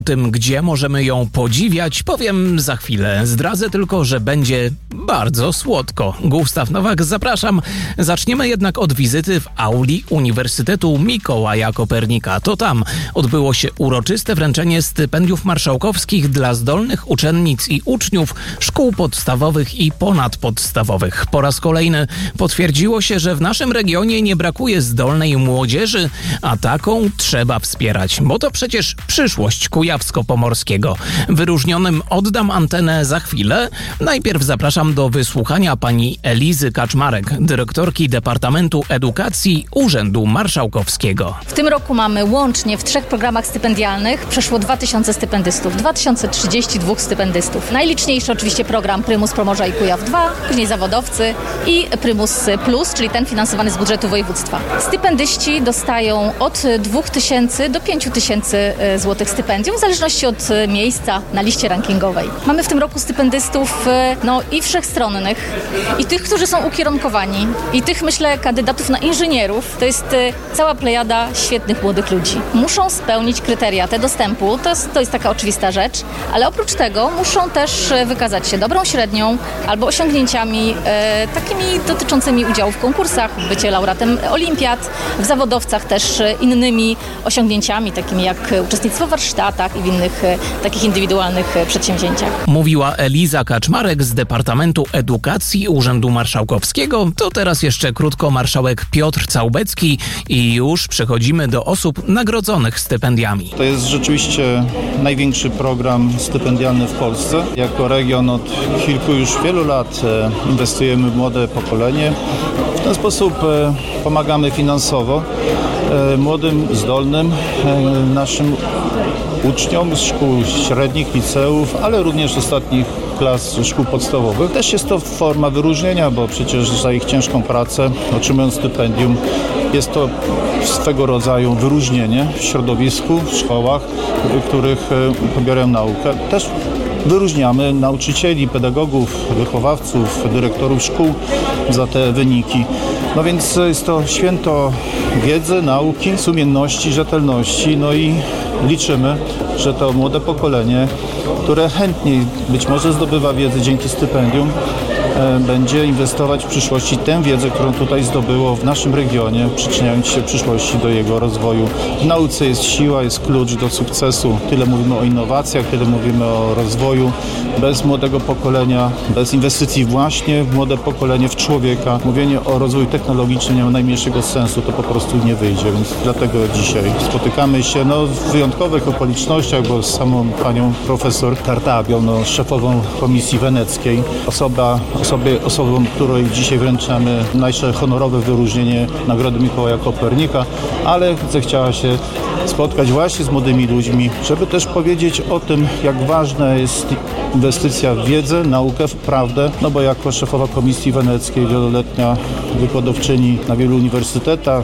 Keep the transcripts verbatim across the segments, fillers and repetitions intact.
Tym, gdzie możemy ją podziwiać, powiem za chwilę. Zdradzę tylko, że będzie bardzo słodko. Gustaw Nowak, zapraszam. Zaczniemy jednak od wizyty w auli Uniwersytetu Mikołaja Kopernika. To tam odbyło się uroczyste wręczenie stypendiów marszałkowskich dla zdolnych uczennic i uczniów szkół podstawowych i ponadpodstawowych. Po raz kolejny potwierdziło się, że w naszym regionie nie brakuje zdolnej młodzieży, a taką trzeba wspierać, bo to przecież przyszłość Kujawsko-Pomorskiego. Wyróżnionym oddam antenę za chwilę. Najpierw zapraszam do wysłuchania pani Elizy Kaczmarek, dyrektorki Departamentu Edukacji Urzędu Marszałkowskiego. W tym roku mamy łącznie w trzech programach stypendialnych przeszło dwa tysiące stypendystów, dwa tysiące trzydzieści dwa stypendystów. Najliczniejszy oczywiście program Prymus Pomorza i Kujaw dwa, później zawodowcy i Prymus Plus, czyli ten finansowany z budżetu województwa. Stypendyści dostają od dwóch tysięcy do pięciu tysięcy złotych stypendium, w zależności od miejsca na liście rankingowej. Mamy w tym roku stypendystów no, i wszechstronnych, i tych, którzy są ukierunkowani, i tych, myślę, kandydatów na inżynierów. To jest cała plejada świetnych młodych ludzi. Muszą spełnić kryteria te dostępu, to jest, to jest taka oczywista rzecz, ale oprócz tego muszą też wykazać się dobrą średnią albo osiągnięciami e, takimi dotyczącymi udziału w konkursach, bycie laureatem olimpiad, w zawodowcach też innymi osiągnięciami, takimi jak uczestnictwo w warsztatach i w innych e, takich indywidualnych e, przedsięwzięciach. Mówiła Eliza Kaczmarek z Departamentu Edukacji Urzędu Marszałkowskiego. To teraz jeszcze krótko marszałek Piotr Całbecki i już przechodzimy do osób nagrodzonych stypendiami. To jest rzeczywiście największy program stypendialny w Polsce. Jako region od kilku już wielu lat inwestujemy w młode pokolenie. W ten sposób pomagamy finansowo młodym, zdolnym naszym uczniom z szkół średnich, liceów, ale również z ostatnich klas szkół podstawowych. Też jest to forma wyróżnienia, bo przecież za ich ciężką pracę, otrzymując stypendium, jest to swego rodzaju wyróżnienie w środowisku, w szkołach, w których pobierają naukę. Też wyróżniamy nauczycieli, pedagogów, wychowawców, dyrektorów szkół za te wyniki. No więc jest to święto wiedzy, nauki, sumienności, rzetelności, no i liczymy, że to młode pokolenie, które chętniej być może zdobywa wiedzę dzięki stypendium, będzie inwestować w przyszłości tę wiedzę, którą tutaj zdobyło w naszym regionie, przyczyniając się w przyszłości do jego rozwoju. W nauce jest siła, jest klucz do sukcesu. Tyle mówimy o innowacjach, tyle mówimy o rozwoju. Bez młodego pokolenia, bez inwestycji właśnie w młode pokolenie, w człowieka, mówienie o rozwoju technologicznym nie ma najmniejszego sensu, to po prostu nie wyjdzie, więc dlatego dzisiaj spotykamy się no, w wyjątkowych okolicznościach, bo z samą panią profesor Tartabią, no, szefową Komisji Weneckiej, osoba Osobie, osobą, której dzisiaj wręczamy najwyższe honorowe wyróżnienie Nagrody Mikołaja Kopernika, ale zechciała się spotkać właśnie z młodymi ludźmi, żeby też powiedzieć o tym, jak ważna jest inwestycja w wiedzę, naukę, w prawdę, no bo jako szefowa Komisji Weneckiej, wieloletnia wykładowczyni na wielu uniwersytetach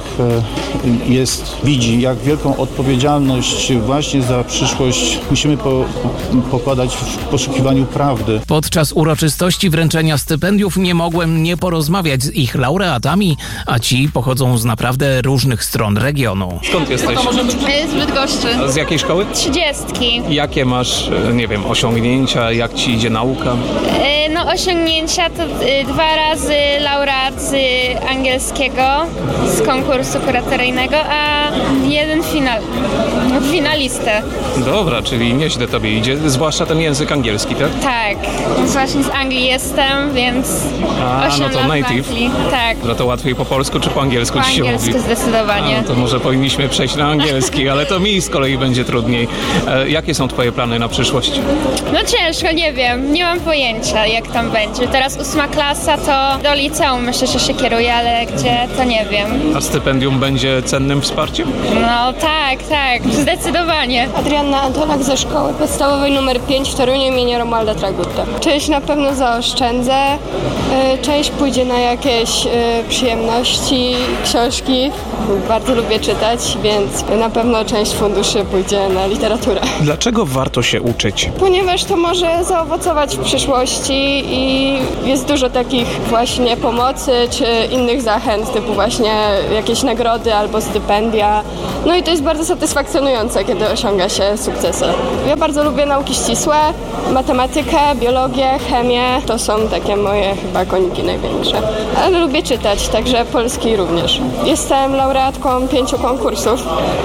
jest, widzi, jak wielką odpowiedzialność właśnie za przyszłość musimy po, pokładać w poszukiwaniu prawdy. Podczas uroczystości wręczenia stypendiów nie mogłem nie porozmawiać z ich laureatami, a ci pochodzą z naprawdę różnych stron regionu. Skąd jesteś? Z Bydgoszczy. Z jakiej szkoły? Trzydziestki. Jakie masz, nie wiem, osiągnięcia, jak ci idzie nauka? No osiągnięcia to dwa razy laureat z angielskiego, z konkursu kuratoryjnego, a jeden final, finalistę. Dobra, czyli nieźle tobie idzie, zwłaszcza ten język angielski, tak? Tak, właśnie z Anglii jestem, więc A, no to native. Tak. No to łatwiej po polsku czy po angielsku po ci się mówi? Po angielsku zdecydowanie. A, no to może powinniśmy przejść na angielski, ale to mi z kolei będzie trudniej. E, jakie są twoje plany na przyszłość? No ciężko, nie wiem, nie mam pojęcia jak tam będzie. Teraz ósma klasa to do liceum myślę, że się kieruję, ale gdzie to nie wiem. A stypendium będzie cennym wsparciem? No tak, tak, zdecydowanie. Adrianna Antonak ze szkoły podstawowej numer pięć w Toruniu imienia Romualda Tragutta. Część na pewno zaoszczędzę, część pójdzie na jakieś przyjemności, książki. Bardzo lubię czytać, więc na pewno pewno część funduszy pójdzie na literaturę. Dlaczego warto się uczyć? Ponieważ to może zaowocować w przyszłości i jest dużo takich właśnie pomocy czy innych zachęt, typu właśnie jakieś nagrody albo stypendia. No i to jest bardzo satysfakcjonujące, kiedy osiąga się sukcesy. Ja bardzo lubię nauki ścisłe, matematykę, biologię, chemię. To są takie moje chyba koniki największe. Ale lubię czytać, także polski również. Jestem laureatką pięciu konkursów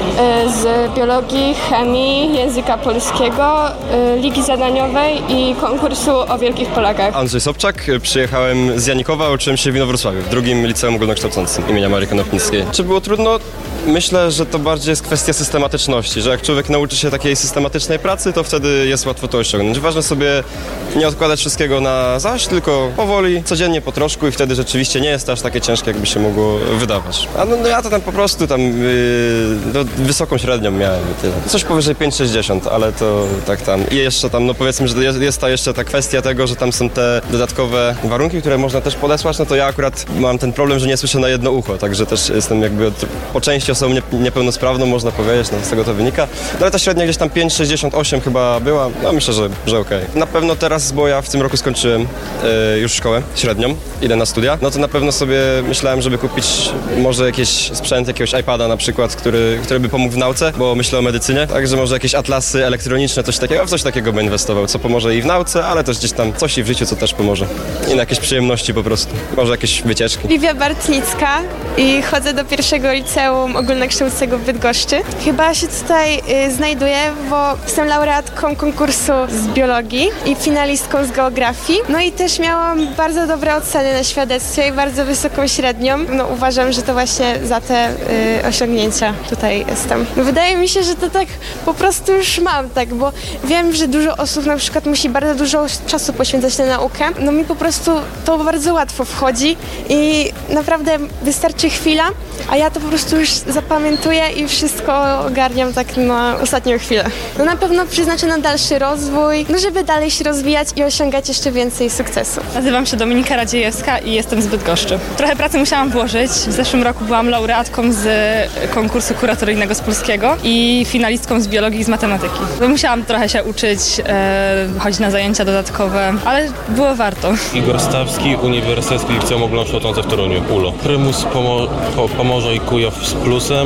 z biologii, chemii, języka polskiego, ligi zadaniowej i konkursu o Wielkich Polakach. Andrzej Sobczak, przyjechałem z Janikowa, uczyłem się w Inowrocławiu, w drugim liceum ogólnokształcącym imienia Marii Konopnickiej. Czy było trudno? Myślę, że to bardziej jest kwestia systematyczności, że jak człowiek nauczy się takiej systematycznej pracy, to wtedy jest łatwo to osiągnąć. Ważne sobie nie odkładać wszystkiego na zaś, tylko powoli, codziennie po troszku i wtedy rzeczywiście nie jest to aż takie ciężkie, jakby się mogło wydawać. A no, no ja to tam po prostu tam yy, no, wysoką średnią miałem i tyle. Coś powyżej pięć sześćdziesiąt, ale to tak tam. I jeszcze tam, no powiedzmy, że jest, jest ta jeszcze ta kwestia tego, że tam są te dodatkowe warunki, które można też podesłać, no to ja akurat mam ten problem, że nie słyszę na jedno ucho, także też jestem jakby od, po części osobą nie, niepełnosprawną, można powiedzieć, no z tego to wynika. No ale ta średnia gdzieś tam pięć sześćdziesiąt osiem chyba była, no myślę, że, że okej. Okay. Na pewno teraz, bo ja w tym roku skończyłem yy, już szkołę średnią, idę na studia, no to na pewno sobie myślałem, żeby kupić może jakiś sprzęt, jakiegoś iPada na przykład, który, który by pomógł w nauce, bo myślę o medycynie, także może jakieś atlasy elektroniczne, coś takiego, w coś takiego bym inwestował, co pomoże i w nauce, ale też gdzieś tam coś i w życiu, co też pomoże. I na jakieś przyjemności po prostu, może jakieś wycieczki. Livia Bartnicka i chodzę do pierwszego liceum ogólnokształcącego w Bydgoszczy. Chyba się tutaj y, znajduję, bo jestem laureatką konkursu z biologii i finalistką z geografii. No i też miałam bardzo dobre oceny na świadectwie i bardzo wysoką średnią. No uważam, że to właśnie za te y, osiągnięcia tutaj jestem. No, wydaje mi się, że to tak po prostu już mam, tak, bo wiem, że dużo osób na przykład musi bardzo dużo czasu poświęcać na naukę. No mi po prostu to bardzo łatwo wchodzi i naprawdę wystarczy chwila, a ja to po prostu już zapamiętuję i wszystko ogarniam tak na ostatnią chwilę. No na pewno przeznaczę na dalszy rozwój, no żeby dalej się rozwijać i osiągać jeszcze więcej sukcesów. Nazywam się Dominika Radziejewska i jestem z Bydgoszczy. Trochę pracy musiałam włożyć. W zeszłym roku byłam laureatką z konkursu kuratoryjnego z polskiego i finalistką z biologii i z matematyki. Musiałam trochę się uczyć, e, chodzić na zajęcia dodatkowe, ale było warto. Igor Stawski, Uniwersyteckie Liceum Ogólnokształcące w Toruniu, U L O. Prymus Pomo- po- Pomorza i Kujaw z plusem.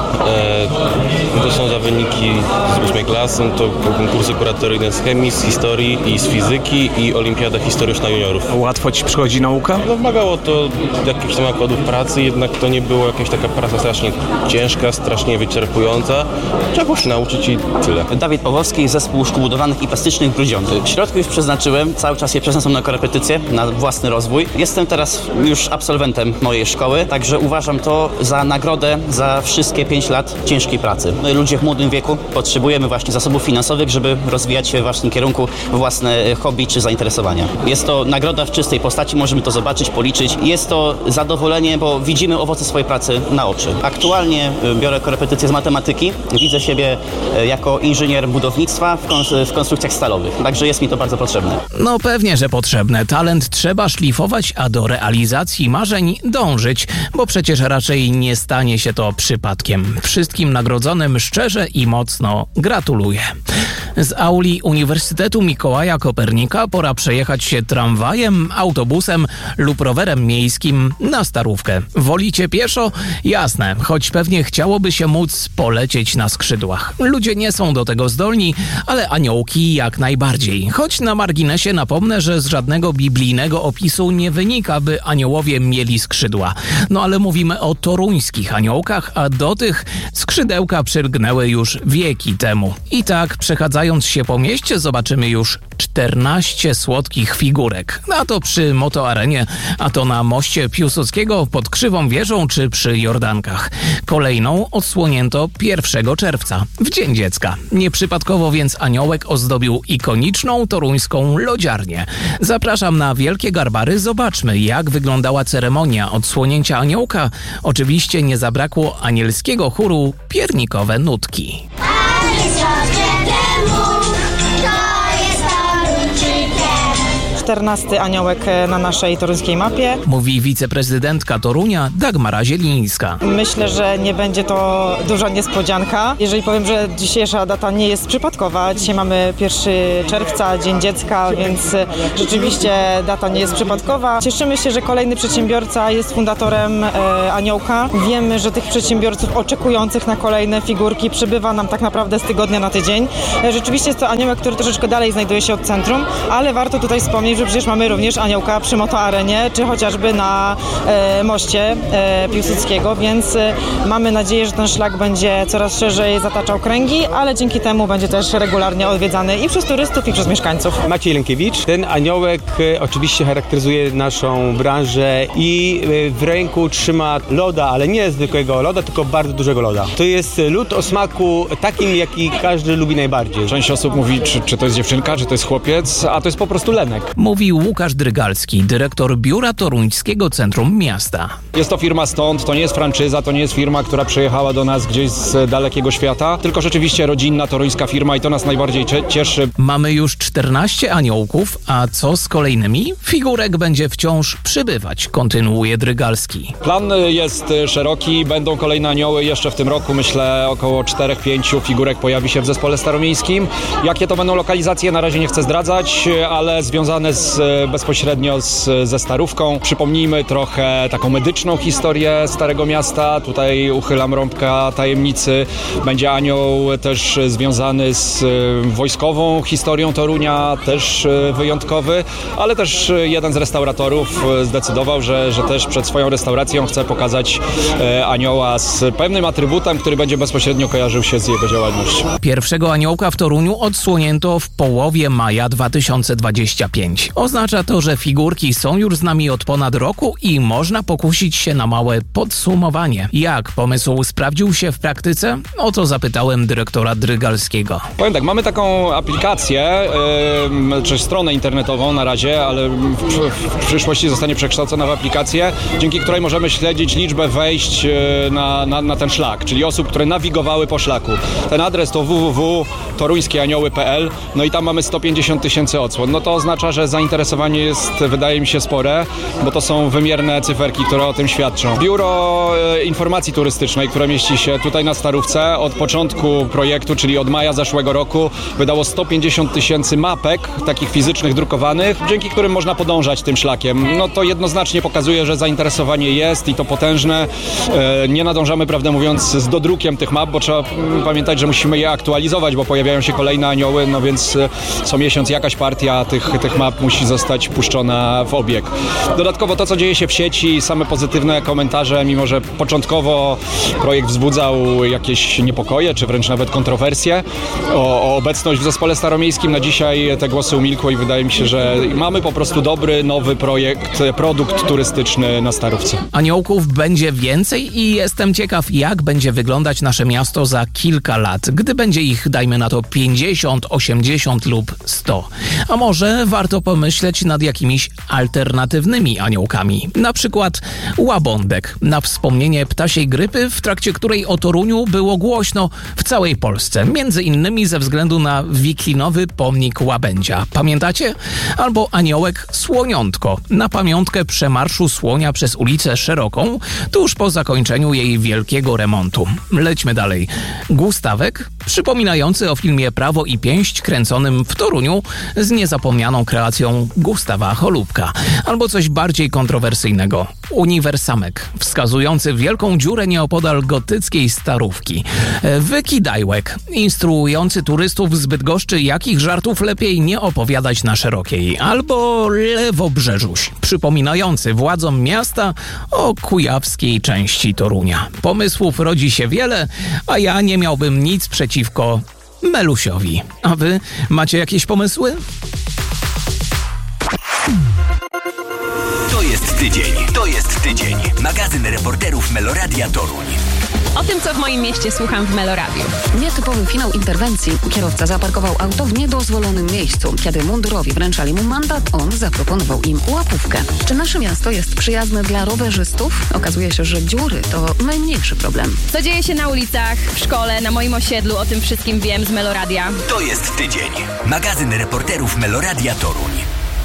E, to są za wyniki z ósmej klasy, to konkursy kuratoryjne z chemii, z historii i z fizyki i olimpiada historyczna juniorów. Łatwo ci przychodzi nauka? No, wymagało to jakichś tam nakładów pracy, jednak to nie była jakaś taka praca strasznie ciężka, strasznie wyczerpująca. Trzeba było się nauczyć i tyle. Dawid Pawłowski, Zespół Szkół Budowlanych i Plastycznych w Grudziądzu. Środki już przeznaczyłem, cały czas je przeznaczam na korepetycje, na własny rozwój. Jestem teraz już absolwentem mojej szkoły, także uważam to za nagrodę za wszystkie pięć lat ciężkiej pracy. My ludzie w młodym wieku potrzebujemy właśnie zasobów finansowych, żeby rozwijać się w własnym kierunku, własne hobby czy zainteresowania. Jest to nagroda w czystej postaci, możemy to zobaczyć, policzyć. Jest to zadowolenie, bo widzimy owoce swojej pracy na oczy. Aktualnie biorę korepetycje z matematyki. Widzę siebie jako inżynier budownictwa w, kons- w konstrukcjach stalowych. Także jest mi to bardzo potrzebne. No pewnie, że potrzebne. Talent trzeba szlifować, a do realizacji marzeń dążyć, bo przecież raczej nie stanie się to przypadkiem. Wszystkim nagrodzonym szczerze i mocno gratuluję. Z auli Uniwersytetu Mikołaja Kopernika pora przejechać się tramwajem, autobusem lub rowerem miejskim na Starówkę. Wolicie pieszo? Jasne, choć pewnie chciałoby się móc polecieć na skrzydłach. Ludzie nie są do tego zdolni, ale aniołki jak najbardziej. Choć na marginesie napomnę, że z żadnego biblijnego opisu nie wynika, by aniołowie mieli skrzydła. No ale mówimy o toruńskich aniołkach, a do tych skrzydełka przylgnęły już wieki temu. I tak, przechadzając się po mieście, zobaczymy już czternaście słodkich figurek. A to przy Motoarenie, a to na moście Piłsudskiego, pod Krzywą Wieżą czy przy Jordankach. Kolejną odsłonięto pierwszego czerwca, w Dzień Dziecka. Nieprzypadkowo więc aniołek ozdobił ikoniczną toruńską lodziarnię. Zapraszam na Wielkie Garbary, zobaczmy jak wyglądała ceremonia odsłonięcia aniołka. Oczywiście nie zabrakło anielskiego chóru Piernikowe Nutki. czternasty aniołek na naszej toruńskiej mapie. Mówi wiceprezydentka Torunia Dagmara Zielińska. Myślę, że nie będzie to duża niespodzianka. Jeżeli powiem, że dzisiejsza data nie jest przypadkowa, dzisiaj mamy pierwszego czerwca, Dzień Dziecka, więc rzeczywiście data nie jest przypadkowa. Cieszymy się, że kolejny przedsiębiorca jest fundatorem e, Aniołka. Wiemy, że tych przedsiębiorców oczekujących na kolejne figurki przybywa nam tak naprawdę z tygodnia na tydzień. E, rzeczywiście jest to aniołek, który troszeczkę dalej znajduje się od centrum, ale warto tutaj wspomnieć, że przecież mamy również aniołka przy Motoarenie, czy chociażby na e, moście e, Piłsudskiego, więc e, mamy nadzieję, że ten szlak będzie coraz szerzej zataczał kręgi, ale dzięki temu będzie też regularnie odwiedzany i przez turystów, i przez mieszkańców. Maciej Lękiewicz. Ten aniołek e, oczywiście charakteryzuje naszą branżę i e, w ręku trzyma loda, ale nie zwykłego loda, tylko bardzo dużego loda. To jest lód o smaku takim, jaki każdy lubi najbardziej. Część osób mówi, czy, czy to jest dziewczynka, czy to jest chłopiec, a to jest po prostu Lenek. Mówił Łukasz Drygalski, dyrektor Biura Toruńskiego Centrum Miasta. Jest to firma stąd, to nie jest franczyza, to nie jest firma, która przyjechała do nas gdzieś z dalekiego świata, tylko rzeczywiście rodzinna toruńska firma i to nas najbardziej cieszy. Mamy już czternaście aniołków, a co z kolejnymi? Figurek będzie wciąż przybywać, kontynuuje Drygalski. Plan jest szeroki, będą kolejne anioły jeszcze w tym roku, myślę około czterech pięciu figurek pojawi się w zespole staromiejskim. Jakie to będą lokalizacje, na razie nie chcę zdradzać, ale związane z, bezpośrednio z, ze Starówką. Przypomnijmy trochę taką medyczną historię Starego Miasta. Tutaj uchylam rąbka tajemnicy. Będzie anioł też związany z wojskową historią Torunia, też wyjątkowy, ale też jeden z restauratorów zdecydował, że, że też przed swoją restauracją chce pokazać anioła z pewnym atrybutem, który będzie bezpośrednio kojarzył się z jego działalnością. Pierwszego aniołka w Toruniu odsłonięto w połowie maja dwa tysiące dwudziestego piątego. Oznacza to, że figurki są już z nami od ponad roku i można pokusić się na małe podsumowanie. Jak pomysł sprawdził się w praktyce? O to zapytałem dyrektora Drygalskiego. Powiem tak, mamy taką aplikację, yy, czy stronę internetową na razie, ale w, w przyszłości zostanie przekształcona w aplikację, dzięki której możemy śledzić liczbę wejść yy, na, na, na ten szlak, czyli osób, które nawigowały po szlaku. Ten adres to w w w kropka toruńskieanioły kropka p l, no i tam mamy sto pięćdziesiąt tysięcy odsłon. No to oznacza, że zainteresowanie jest, wydaje mi się, spore, bo to są wymierne cyferki, które o tym świadczą. Biuro e, Informacji Turystycznej, które mieści się tutaj na Starówce, od początku projektu, czyli od maja zeszłego roku, wydało sto pięćdziesiąt tysięcy mapek, takich fizycznych, drukowanych, dzięki którym można podążać tym szlakiem. No to jednoznacznie pokazuje, że zainteresowanie jest i to potężne. E, nie nadążamy, prawdę mówiąc, z dodrukiem tych map, bo trzeba mm, pamiętać, że musimy je aktualizować, bo pojawiają się kolejne anioły, no więc e, co miesiąc jakaś partia tych, tych map musi zostać puszczona w obieg. Dodatkowo to, co dzieje się w sieci, same pozytywne komentarze, mimo że początkowo projekt wzbudzał jakieś niepokoje, czy wręcz nawet kontrowersje o, o obecność w zespole staromiejskim, na dzisiaj te głosy umilkły i wydaje mi się, że mamy po prostu dobry, nowy projekt, produkt turystyczny na Starówce. Aniołków będzie więcej i jestem ciekaw, jak będzie wyglądać nasze miasto za kilka lat, gdy będzie ich, dajmy na to, pięćdziesiąt, osiemdziesiąt lub sto. A może warto pomyśleć nad jakimiś alternatywnymi aniołkami. Na przykład łabądek, na wspomnienie ptasiej grypy, w trakcie której o Toruniu było głośno w całej Polsce. Między innymi ze względu na wiklinowy pomnik łabędzia. Pamiętacie? Albo aniołek słoniątko, na pamiątkę przemarszu słonia przez ulicę Szeroką, tuż po zakończeniu jej wielkiego remontu. Lećmy dalej. Gustawek, przypominający o filmie Prawo i pięść kręconym w Toruniu z niezapomnianą kreacją Gustawa Holubka. Albo coś bardziej kontrowersyjnego. Uniwersamek, wskazujący wielką dziurę nieopodal gotyckiej Starówki. Wykidajłek, instruujący turystów z Bydgoszczy, jakich żartów lepiej nie opowiadać na Szerokiej. Albo Lewobrzeżuś, przypominający władzom miasta o kujawskiej części Torunia. Pomysłów rodzi się wiele, a ja nie miałbym nic przeciwko Melusiowi. A wy macie jakieś pomysły? To jest tydzień, to jest tydzień. Magazyn reporterów Meloradia Toruń. O tym, co w moim mieście słucham w Meloradiu. Nietypowy finał interwencji. Kierowca zaparkował auto w niedozwolonym miejscu. Kiedy mundurowi wręczali mu mandat, on zaproponował im łapówkę. Czy nasze miasto jest przyjazne dla rowerzystów? Okazuje się, że dziury to najmniejszy problem. Co dzieje się na ulicach, w szkole, na moim osiedlu, o tym wszystkim wiem z Meloradia. To jest tydzień. Magazyn reporterów Meloradia Toruń.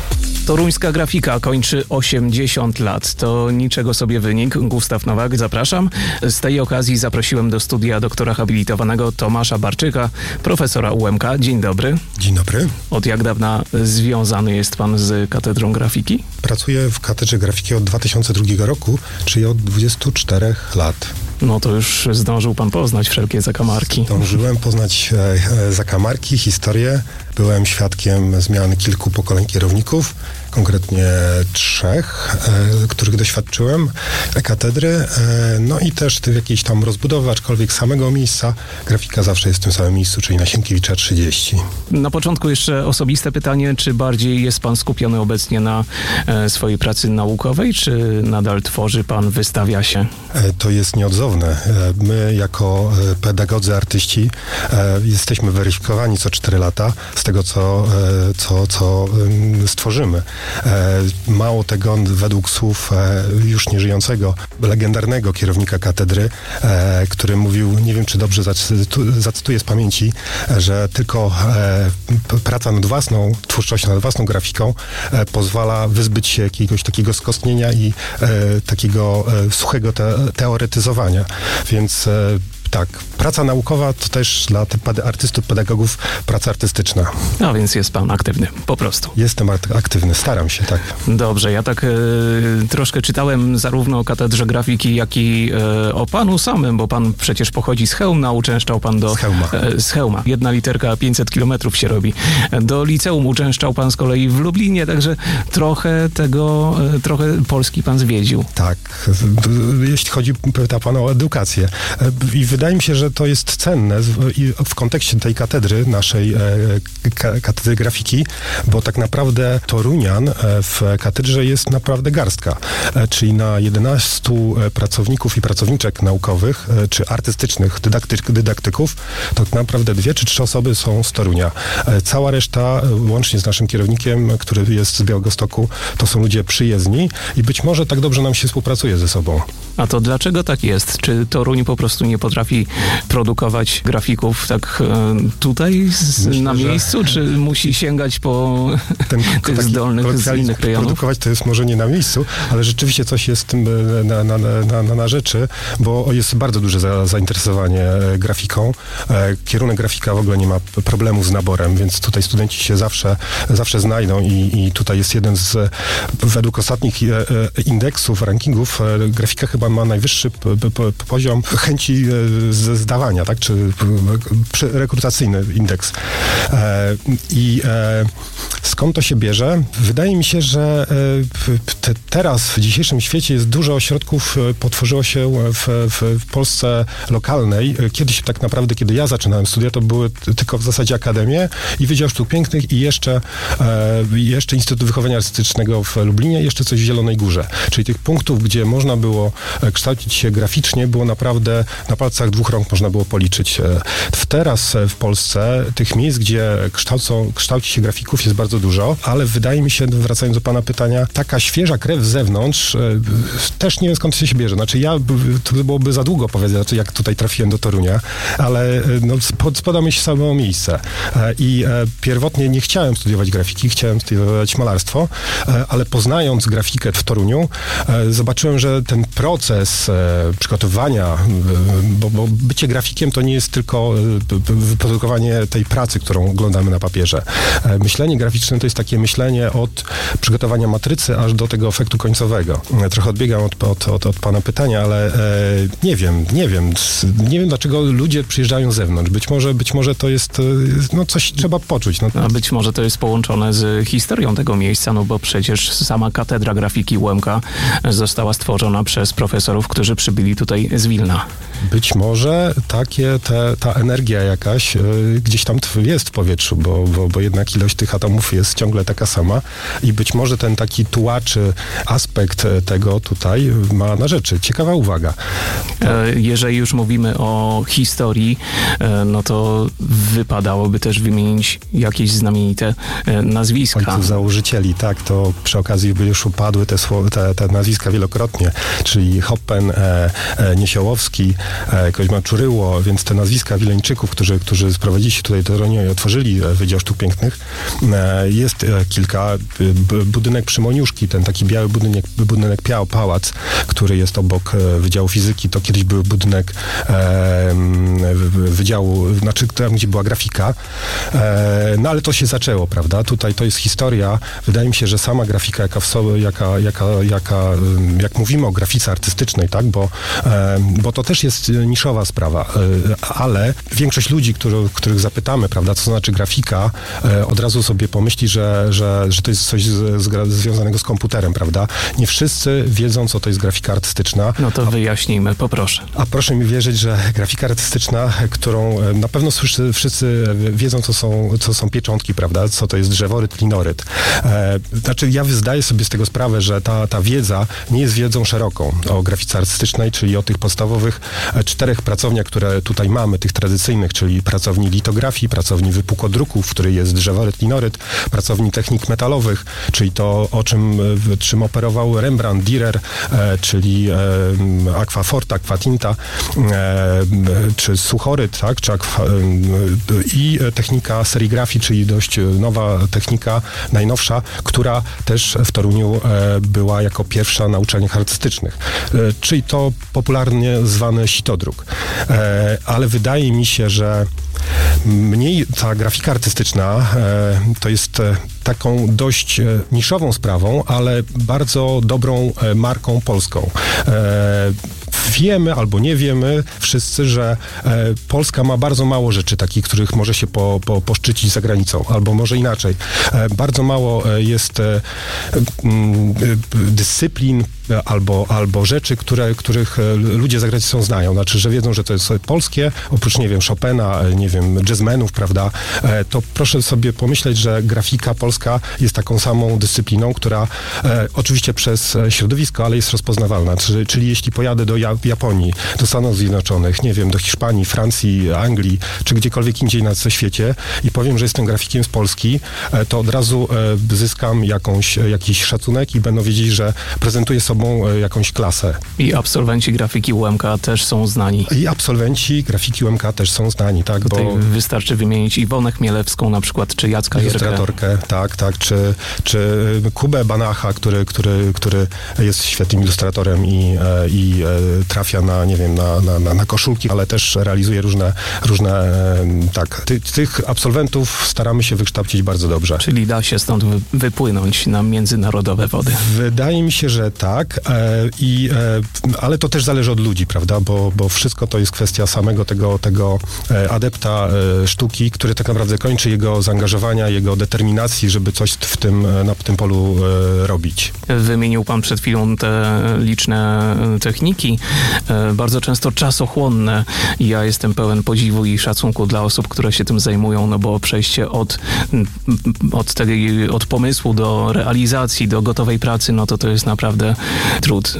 Toruńska grafika kończy osiemdziesiąt lat. To niczego sobie wynik. Gustaw Nowak, zapraszam. Z tej okazji zaprosiłem do studia doktora habilitowanego Tomasza Barczyka, profesora U M K. Dzień dobry. Dzień dobry. Od jak dawna związany jest pan z Katedrą Grafiki? Pracuję w Katedrze Grafiki od dwa tysiące drugiego roku, czyli od dwudziestu czterech lat. No to już zdążył pan poznać wszelkie zakamarki. Zdążyłem poznać e, zakamarki, historię. Byłem świadkiem zmiany kilku pokoleń kierowników, konkretnie trzech, e, których doświadczyłem, katedry, e, no i też tych jakiejś tam rozbudowy, aczkolwiek samego miejsca. Grafika zawsze jest w tym samym miejscu, czyli na Sienkiewicza trzydzieści. Na początku jeszcze osobiste pytanie, czy bardziej jest pan skupiony obecnie na e, swojej pracy naukowej, czy nadal tworzy pan, wystawia się? E, to jest nieodzowne. E, my jako e, pedagodzy, artyści e, jesteśmy weryfikowani co cztery lata z tego, co, e, co, co e, stworzymy. E, mało tego, według słów e, już nieżyjącego, legendarnego kierownika katedry, e, który mówił, nie wiem czy dobrze zacytu, zacytuję z pamięci, e, że tylko e, praca nad własną twórczością, nad własną grafiką e, pozwala wyzbyć się jakiegoś takiego skostnienia i e, takiego e, suchego te, teoretyzowania. Więc e, tak, praca naukowa to też dla artystów, pedagogów praca artystyczna. A więc jest pan aktywny, po prostu. Jestem aktywny, staram się, tak. Dobrze, ja tak e, troszkę czytałem zarówno o Katedrze Grafiki, jak i e, o panu samym, bo pan przecież pochodzi z Chełma, uczęszczał pan do... Z Chełma. E, z Chełma. Jedna literka pięćset kilometrów się robi. Do liceum uczęszczał pan z kolei w Lublinie, także trochę tego, e, trochę Polski pan zwiedził. Tak, jeśli chodzi, pyta pan o edukację. I wydaje mi się, że to jest cenne w kontekście tej katedry, naszej katedry grafiki, bo tak naprawdę Torunian w katedrze jest naprawdę garstka. Czyli na jedenastu pracowników i pracowniczek naukowych, czy artystycznych, dydakty, dydaktyków, to tak naprawdę dwie czy trzy osoby są z Torunia. Cała reszta, łącznie z naszym kierownikiem, który jest z Białegostoku, to są ludzie przyjezdni i być może tak dobrze nam się współpracuje ze sobą. A to dlaczego tak jest? Czy Toruń po prostu nie potrafi produkować grafików tak e, tutaj z, Myślę, na miejscu, czy musi sięgać po Ten, tych zdolnych z innych rejonów? Produkować to jest może nie na miejscu, ale rzeczywiście coś jest tym na, na, na, na, na rzeczy, bo jest bardzo duże za, zainteresowanie grafiką. E, kierunek grafika w ogóle nie ma problemu z naborem, więc tutaj studenci się zawsze, zawsze znajdą i, i tutaj jest jeden z, według ostatnich e, indeksów, rankingów, e, grafika chyba ma najwyższy p, p, poziom chęci e, z zdawania, tak, czy rekrutacyjny indeks. E, I e, skąd to się bierze? Wydaje mi się, że e, te, teraz w dzisiejszym świecie jest dużo ośrodków, e, potworzyło się w, w, w Polsce lokalnej. Kiedyś tak naprawdę, kiedy ja zaczynałem studia, to były tylko w zasadzie akademie i Wydział Sztuk Pięknych i jeszcze, e, jeszcze Instytut Wychowania Artystycznego w Lublinie, jeszcze coś w Zielonej Górze. Czyli tych punktów, gdzie można było kształcić się graficznie, było naprawdę na palcach dwóch rąk można było policzyć. Teraz w Polsce tych miejsc, gdzie kształcą, kształci się grafików jest bardzo dużo, ale wydaje mi się, wracając do pana pytania, taka świeża krew z zewnątrz też nie wiem skąd się bierze. Znaczy ja, to byłoby za długo powiedzieć, jak tutaj trafiłem do Torunia, ale no, spodobał mi się samo miejsce. I pierwotnie nie chciałem studiować grafiki, chciałem studiować malarstwo, ale poznając grafikę w Toruniu, zobaczyłem, że ten proces przygotowania, bo, bo bycie grafikiem to nie jest tylko wyprodukowanie tej pracy, którą oglądamy na papierze. Myślenie graficzne to jest takie myślenie od przygotowania matrycy aż do tego efektu końcowego. Trochę odbiegam od, od, od, od pana pytania, ale e, nie wiem, nie wiem. Nie wiem, dlaczego ludzie przyjeżdżają z zewnątrz. Być może, być może to jest, no coś trzeba poczuć. No. A być może to jest połączone z historią tego miejsca, no bo przecież sama Katedra Grafiki U M K została stworzona przez profesorów, którzy przybyli tutaj z Wilna. Być może takie, te, ta energia jakaś y, gdzieś tam jest w powietrzu, bo, bo, bo jednak ilość tych atomów jest ciągle taka sama i być może ten taki tułaczy aspekt tego tutaj ma na rzeczy. Ciekawa uwaga. E, jeżeli już mówimy o historii, e, no to wypadałoby też wymienić jakieś znamienite e, nazwiska. Ojców założycieli, tak, to przy okazji by już upadły te, te, te nazwiska wielokrotnie, czyli Hoppen, e, e, Niesiołowski, e, Koźma Czuryło, więc te nazwiska Wileńczyków, którzy, którzy sprowadzili się tutaj do Toruniu i otworzyli Wydział Sztuk Pięknych, e, jest kilka. Budynek Przymoniuszki, ten taki biały budynek, budynek Piał, pałac, który jest obok Wydziału Fizyki, to kiedyś był budynek e, Wydziału, znaczy tam, gdzie była grafika. E, no ale to się zaczęło, prawda? Tutaj to jest historia. Wydaje mi się, że sama grafika, jaka, w sobie, jaka, jaka, jaka jak mówimy o grafice artystycznej, tak? Bo, e, bo to też jest niszowa sprawa, e, ale większość ludzi, który, których zapytamy, prawda, co znaczy grafika, e, od razu sobie pomyśli, że, że, że to jest coś z, z, związanego z komputerem, prawda? Nie wszyscy wiedzą, co to jest grafika artystyczna. No to wyjaśnijmy, poproszę. A proszę mi wierzyć, że grafika artystyczna, którą na pewno wszyscy, wszyscy wiedzą, co są, co są pieczątki, prawda? Co to jest drzeworyt, linoryt. E, znaczy, ja zdaję sobie z tego sprawę, że ta, ta wiedza nie jest wiedzą szeroką o grafice artystycznej, czyli o tych podstawowych czterech pracowniach, które tutaj mamy, tych tradycyjnych, czyli pracowni litografii, pracowni wypukłodruku, w której jest drzeworyt, linoryt, pracowni technik metalowych, czyli to, o czym, czym operował Rembrandt, Dürer, e, czyli e, aquaforta, aquatinta, e, czy suchoryt, tak, czy aqua, e, i technika serigrafii, czyli dość nowa technika, najnowsza, która też w Toruniu e, była jako pierwsza na uczelniach artystycznych, e, czyli to popularnie zwany sitodruk. E, ale wydaje mi się, że mniej ta grafika artystyczna e, to jest e, taką dość e, niszową sprawą, ale bardzo dobrą e, marką polską. E, Wiemy albo nie wiemy wszyscy, że e, Polska ma bardzo mało rzeczy takich, których może się po, po, poszczycić za granicą, albo może inaczej. E, bardzo mało e, jest e, m, dyscyplin albo, albo rzeczy, które, których ludzie za granicą znają. Znaczy, że wiedzą, że to jest polskie, oprócz, nie wiem, Chopina, nie wiem, jazzmenów, prawda, e, to proszę sobie pomyśleć, że grafika polska jest taką samą dyscypliną, która e, oczywiście przez środowisko, ale jest rozpoznawalna. Czyli, czyli jeśli pojadę do Japonii, do Stanów Zjednoczonych, nie wiem, do Hiszpanii, Francji, Anglii, czy gdziekolwiek indziej na świecie i powiem, że jestem grafikiem z Polski, to od razu zyskam jakąś, jakiś szacunek i będą wiedzieć, że prezentuję sobą jakąś klasę. I absolwenci grafiki U M K też są znani. I absolwenci grafiki U M K też są znani, tak? Tutaj bo wystarczy wymienić Iwonę Chmielewską na przykład, czy Jacka Jerkę. Ilustratorkę, tak, tak, czy, czy Kubę Banacha, który, który, który jest świetnym ilustratorem i, i trafia na, nie wiem, na, na, na koszulki, ale też realizuje różne, różne tak, Ty, tych absolwentów staramy się wykształcić bardzo dobrze. Czyli da się stąd wypłynąć na międzynarodowe wody. Wydaje mi się, że tak, e, i, e, ale to też zależy od ludzi, prawda, bo, bo wszystko to jest kwestia samego tego, tego adepta e, sztuki, który tak naprawdę kończy jego zaangażowania, jego determinacji, żeby coś w tym, na tym polu e, robić. Wymienił pan przed chwilą te liczne techniki, bardzo często czasochłonne. Ja jestem pełen podziwu i szacunku dla osób, które się tym zajmują, no bo przejście od, od, tej, od pomysłu do realizacji, do gotowej pracy, no to to jest naprawdę trud.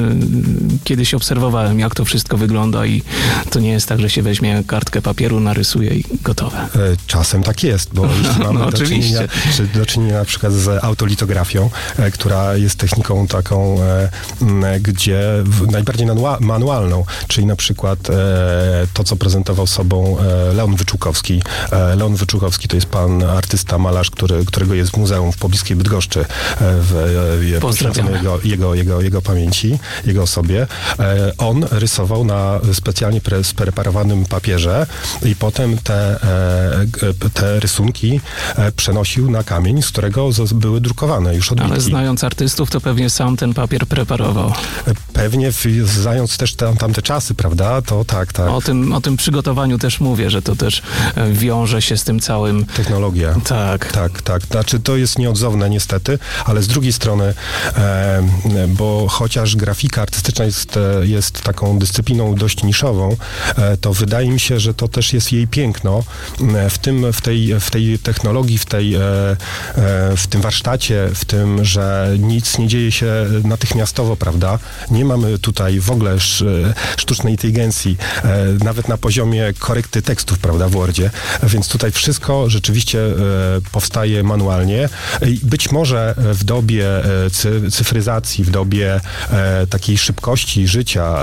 Kiedyś obserwowałem, jak to wszystko wygląda i to nie jest tak, że się weźmie kartkę papieru, narysuje i gotowe. Czasem tak jest, bo mamy no, do, czynienia, czy do czynienia na przykład z autolitografią, która jest techniką taką, gdzie najbardziej manualną, czyli na przykład e, to, co prezentował sobą e, Leon Wyczółkowski. E, Leon Wyczółkowski to jest pan artysta, malarz, który, którego jest w muzeum w pobliskiej Bydgoszczy. E, w, e, poświęcono jego, jego, jego, jego pamięci, jego osobie. E, on rysował na specjalnie pre, spreparowanym papierze i potem te, e, te rysunki e, przenosił na kamień, z którego były drukowane już odbitki. Ale znając artystów, to pewnie sam ten papier preparował. Pewnie, znając też tam, tamte czasy, prawda, to tak, tak. O tym, o tym przygotowaniu też mówię, że to też wiąże się z tym całym... Technologia. Tak. Tak, tak. Znaczy to jest nieodzowne niestety, ale z drugiej strony, e, bo chociaż grafika artystyczna jest, jest taką dyscypliną dość niszową, e, to wydaje mi się, że to też jest jej piękno w tym, w tej, w tej technologii, w tej, e, w tym warsztacie, w tym, że nic nie dzieje się natychmiastowo, prawda. Nie ma mamy tutaj w ogóle sz, sztucznej inteligencji, e, nawet na poziomie korekty tekstów, prawda, w Wordzie, więc tutaj wszystko rzeczywiście e, powstaje manualnie. I być może w dobie e, cy, cyfryzacji, w dobie e, takiej szybkości życia,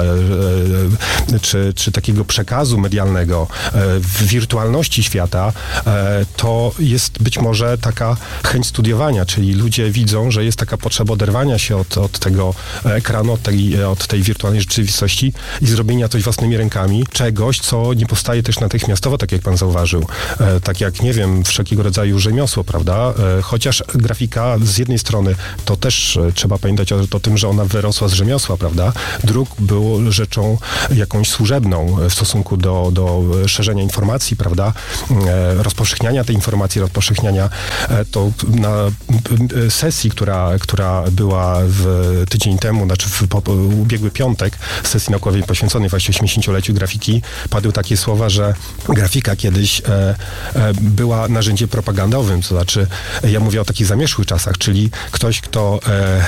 e, e, czy, czy takiego przekazu medialnego, e, w wirtualności świata, e, to jest być może taka chęć studiowania, czyli ludzie widzą, że jest taka potrzeba oderwania się od, od tego ekranu, od tej, od tej wirtualnej rzeczywistości i zrobienia coś własnymi rękami, czegoś, co nie powstaje też natychmiastowo, tak jak pan zauważył. E, tak jak, nie wiem, wszelkiego rodzaju rzemiosło, prawda? E, chociaż grafika z jednej strony, to też e, trzeba pamiętać o, o tym, że ona wyrosła z rzemiosła, prawda? Druk był rzeczą jakąś służebną w stosunku do, do szerzenia informacji, prawda? E, rozpowszechniania tej informacji, rozpowszechniania e, to na e, sesji, która, która była w tydzień temu, znaczy w, po, ubiegły piątek, sesji naukowej poświęconej właśnie osiemdziesięcioleciu grafiki, padły takie słowa, że grafika kiedyś e, e, była narzędziem propagandowym, to znaczy ja mówię o takich zamierzchłych czasach, czyli ktoś, kto e, e,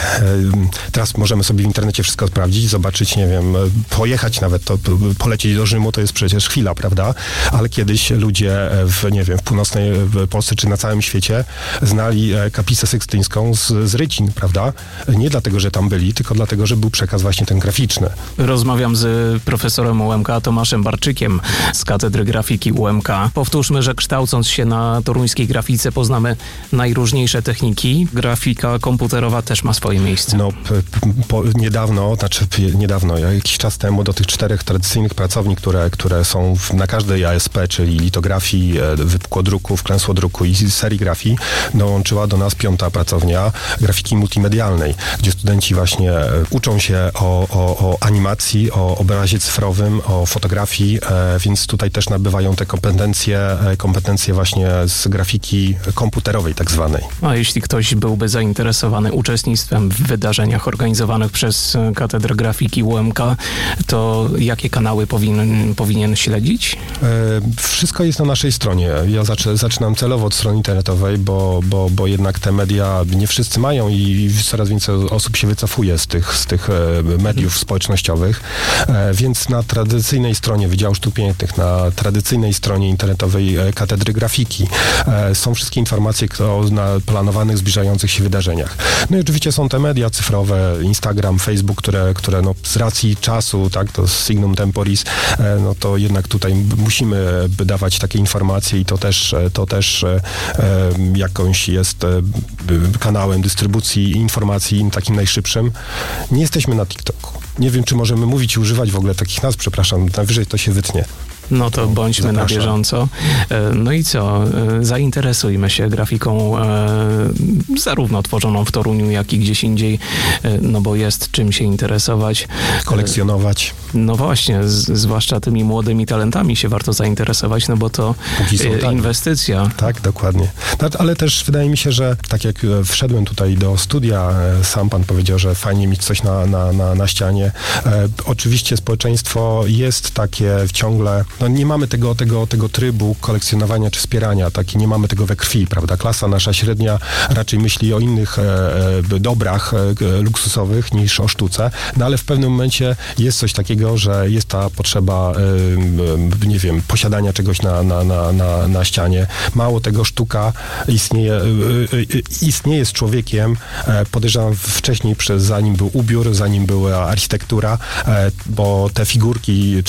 teraz możemy sobie w internecie wszystko sprawdzić, zobaczyć, nie wiem, pojechać nawet, to polecieć do Rzymu, to jest przecież chwila, prawda? Ale kiedyś ludzie w, nie wiem, w północnej Polsce czy na całym świecie znali kaplicę sykstyńską z, z Rycin, prawda? Nie dlatego, że tam byli, tylko dlatego, że był przekaz właśnie ten graficzny. Rozmawiam z profesorem U M K Tomaszem Barczykiem z Katedry Grafiki U M K. Powtórzmy, że kształcąc się na toruńskiej grafice poznamy najróżniejsze techniki. Grafika komputerowa też ma swoje miejsce. No, p- po, niedawno, znaczy niedawno, jakiś czas temu do tych czterech tradycyjnych pracowni, które, które są w, na każdej A S P, czyli litografii, wypukłodruku, wklęsłodruku i serigrafii, dołączyła do nas piąta pracownia grafiki multimedialnej, gdzie studenci właśnie uczą się o, o, o animacji, o obrazie cyfrowym, o fotografii, e, więc tutaj też nabywają te kompetencje, e, kompetencje właśnie z grafiki komputerowej tak zwanej. A jeśli ktoś byłby zainteresowany uczestnictwem w wydarzeniach organizowanych przez Katedrę Grafiki U M K, to jakie kanały powinien, powinien śledzić? E, wszystko jest na naszej stronie. Ja zaczę, zaczynam celowo od strony internetowej, bo, bo, bo jednak te media nie wszyscy mają i coraz więcej osób się wycofuje z tych, z tych mediów społecznościowych, e, więc na tradycyjnej stronie Wydziału Sztuk Pięknych, na tradycyjnej stronie internetowej Katedry Grafiki e, są wszystkie informacje o na planowanych, zbliżających się wydarzeniach. No i oczywiście są te media cyfrowe, Instagram, Facebook, które, które no, z racji czasu, tak, to signum temporis, e, no to jednak tutaj musimy dawać takie informacje i to też, to też e, jakąś jest e, kanałem dystrybucji informacji takim najszybszym. Nie jesteśmy na TikToku. Nie wiem, czy możemy mówić i używać w ogóle takich nazw, przepraszam, najwyżej to się wytnie. No to bądźmy Zapraszam. na bieżąco. No i co? Zainteresujmy się grafiką e, zarówno tworzoną w Toruniu, jak i gdzieś indziej, e, no bo jest czym się interesować. Kolekcjonować. No właśnie, z, zwłaszcza tymi młodymi talentami się warto zainteresować, no bo to e, tak. inwestycja. Tak, dokładnie. No, ale też wydaje mi się, że tak jak wszedłem tutaj do studia, sam pan powiedział, że fajnie mieć coś na, na, na, na ścianie. E, oczywiście społeczeństwo jest takie ciągle. No nie mamy tego, tego, tego trybu kolekcjonowania czy wspierania, taki nie mamy tego we krwi, prawda? Klasa nasza średnia raczej myśli o innych e, e, dobrach e, luksusowych niż o sztuce, no ale w pewnym momencie jest coś takiego, że jest ta potrzeba, e, nie wiem, posiadania czegoś na, na, na, na, na ścianie. Mało tego, sztuka istnieje, e, e, istnieje z człowiekiem, e, podejrzewam wcześniej, przez, zanim był ubiór, zanim była architektura, e, bo te figurki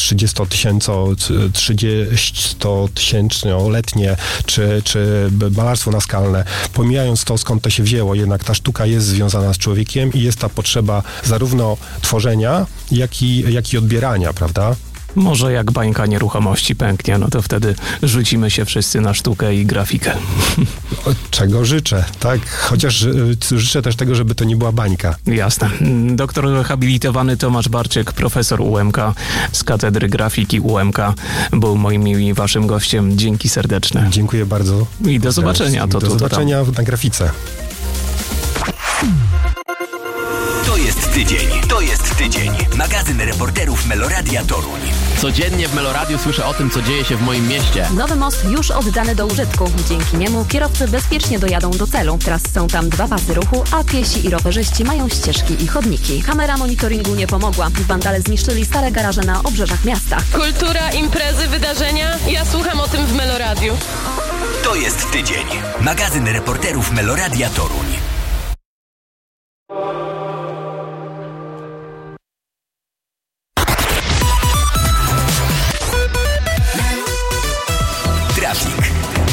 trzydziestotysięcioletnie czy, czy malarstwo naskalne, pomijając to, skąd to się wzięło, jednak ta sztuka jest związana z człowiekiem i jest ta potrzeba zarówno tworzenia, jak i, jak i odbierania, prawda? Może jak bańka nieruchomości pęknie, no to wtedy rzucimy się wszyscy na sztukę i grafikę. Czego życzę, tak? Chociaż życzę też tego, żeby to nie była bańka. Jasne. Doktor habilitowany Tomasz Barczyk, profesor U M K z Katedry Grafiki U M K, był moim i waszym gościem. Dzięki serdeczne. Dziękuję bardzo. I do zobaczenia. To, do to, zobaczenia to na grafice. To jest tydzień. To jest tydzień. Magazyn reporterów Meloradia Toruń. Codziennie w Meloradiu słyszę o tym, co dzieje się w moim mieście. Nowy most już oddany do użytku. Dzięki niemu kierowcy bezpiecznie dojadą do celu. Teraz są tam dwa pasy ruchu, a piesi i rowerzyści mają ścieżki i chodniki. Kamera monitoringu nie pomogła. Wandale zniszczyli stare garaże na obrzeżach miasta. Kultura, imprezy, wydarzenia. Ja słucham o tym w Meloradiu. To jest tydzień. Magazyn reporterów Meloradia Toruń. Trafik.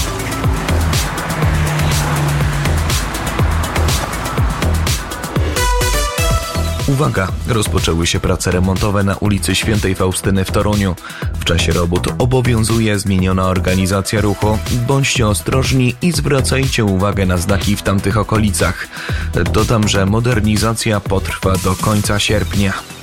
Uwaga! Rozpoczęły się prace remontowe na ulicy Świętej Faustyny w Toruniu. W czasie robót obowiązuje zmieniona organizacja ruchu. Bądźcie ostrożni i zwracajcie uwagę na znaki w tamtych okolicach. Dodam, że modernizacja potrwa do końca sierpnia.